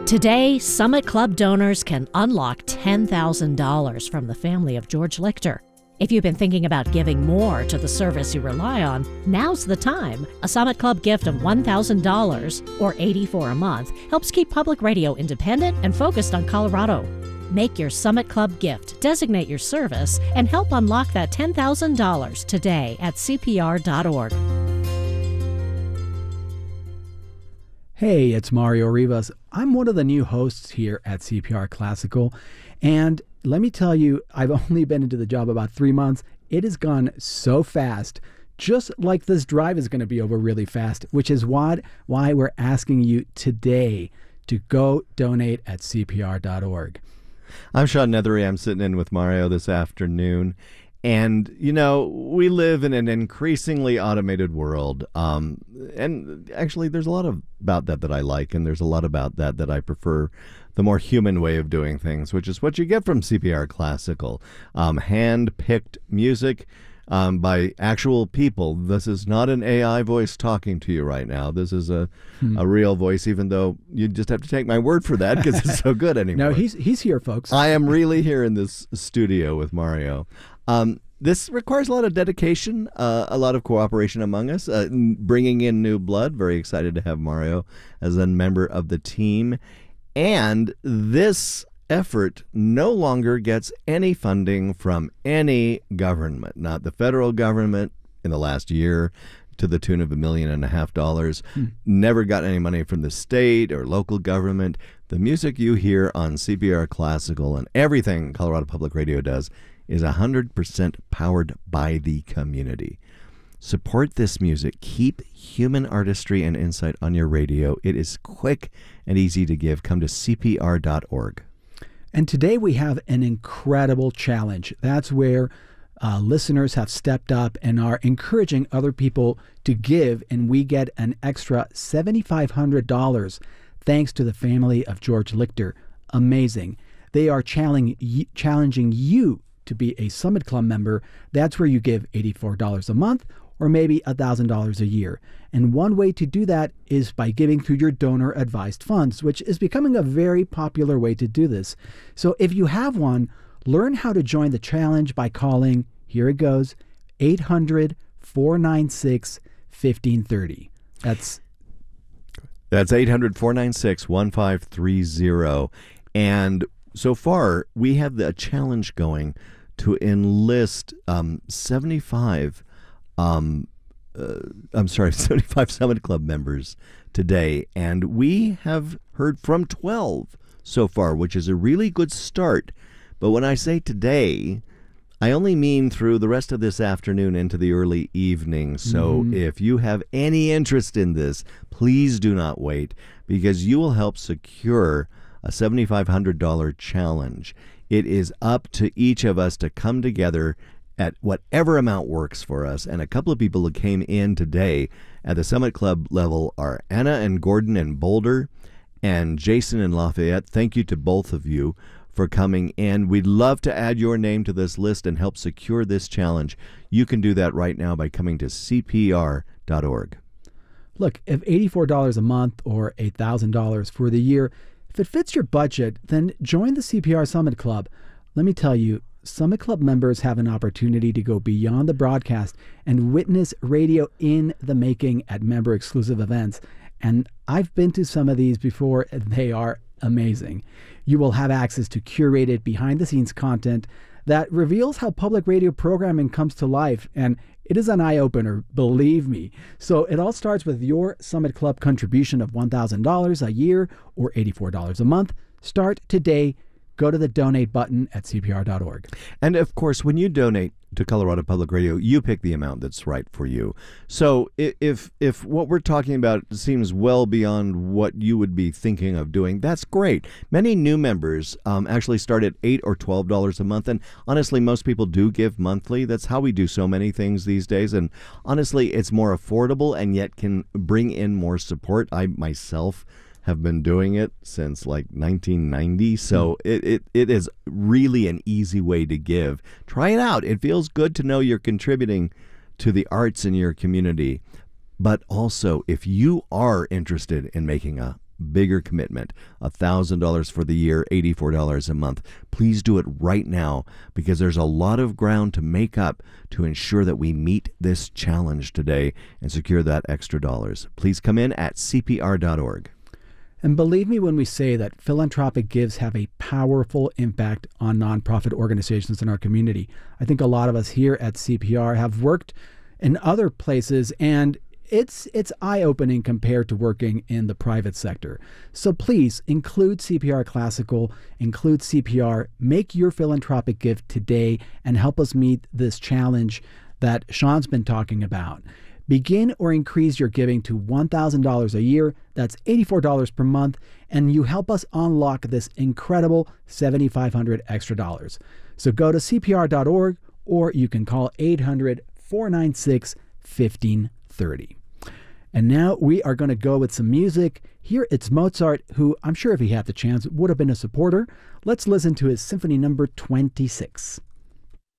Today, Summit Club donors can unlock $10,000 from the family of George Lichter. If you've been thinking about giving more to the service you rely on, now's the time. A Summit Club gift of $1,000 or $84 a month helps keep public radio independent and focused on Colorado. Make your Summit Club gift, designate your service, and help unlock that $10,000 today at CPR.org. Hey, it's Mario Rivas. I'm one of the new hosts here at CPR Classical, and let me tell you, I've only been into the job about 3 months. It has gone so fast, just like this drive is going to be over really fast, which is why we're asking you today to go donate at CPR.org. I'm Sean Nethery. I'm sitting in with Mario this afternoon. And, you know, we live in an increasingly automated world. And actually, there's a lot about that I like, and there's a lot about that I prefer the more human way of doing things, which is what you get from CPR Classical. Hand-picked music by actual people. This is not an AI voice talking to you right now. This is a real voice, even though you just have to take my word for that because it's so good anymore. No, he's here, folks. I am really here in this studio with Mario. This requires a lot of dedication, a lot of cooperation among us, bringing in new blood. Very excited to have Mario as a member of the team. And this effort no longer gets any funding from any government, not the federal government in the last year to the tune of $1.5 million. Never got any money from the state or local government. The music you hear on CPR Classical and everything Colorado Public Radio does is 100% powered by the community. Support this music. Keep human artistry and insight on your radio. It is quick and easy to give. Come to CPR.org. And today we have an incredible challenge. That's where listeners have stepped up and are encouraging other people to give, and we get an extra $7,500 thanks to the family of George Lichter. Amazing. They are challenging you to be a Summit Club member. That's where you give $84 a month or maybe $1,000 a year. And one way to do that is by giving through your donor-advised funds, which is becoming a very popular way to do this. So if you have one, learn how to join the challenge by calling, here it goes, 800-496-1530. That's 800-496-1530. And so far, we have the challenge going to enlist 75 Summit Club members today, and we have heard from 12 so far, which is a really good start. But when I say today, I only mean through the rest of this afternoon into the early evening. So if you have any interest in this, please do not wait, because you will help secure a $7,500 challenge. It is up to each of us to come together at whatever amount works for us. And a couple of people who came in today at the Summit Club level are Anna and Gordon in Boulder and Jason in Lafayette. Thank you to both of you for coming in. We'd love to add your name to this list and help secure this challenge. You can do that right now by coming to CPR.org. Look, if $84 a month or $8,000 for the year, if it fits your budget, then join the CPR Summit Club. Let me tell you, Summit Club members have an opportunity to go beyond the broadcast and witness radio in the making at member-exclusive events. And I've been to some of these before, and they are amazing. You will have access to curated behind-the-scenes content that reveals how public radio programming comes to life, and it is an eye-opener, believe me. So it all starts with your Summit Club contribution of $1,000 a year or $84 a month. Start today. Go to the donate button at CPR.org. And of course, when you donate to Colorado Public Radio, you pick the amount that's right for you. So if what we're talking about seems well beyond what you would be thinking of doing, that's great. Many new members actually start at $8 or $12 a month. And honestly, most people do give monthly. That's how we do so many things these days. And honestly, it's more affordable and yet can bring in more support. I myself have been doing it since like 1990. So it is really an easy way to give. Try it out. It feels good to know you're contributing to the arts in your community. But also, if you are interested in making a bigger commitment, $1,000 for the year, $84 a month. Please do it right now, because there's a lot of ground to make up to ensure that we meet this challenge today and secure that extra dollars. Please come in at CPR.org. And believe me when we say that philanthropic gives have a powerful impact on nonprofit organizations in our community. I think a lot of us here at CPR have worked in other places, and it's eye-opening compared to working in the private sector. So please include CPR Classical, include CPR, make your philanthropic gift today, and help us meet this challenge that Sean's been talking about. Begin or increase your giving to $1,000 a year. That's $84 per month, and you help us unlock this incredible $7,500 extra dollars. So go to CPR.org, or you can call 800-496-1530. And now we are going to go with some music. Here it's Mozart, who I'm sure if he had the chance would have been a supporter. Let's listen to his Symphony number 26.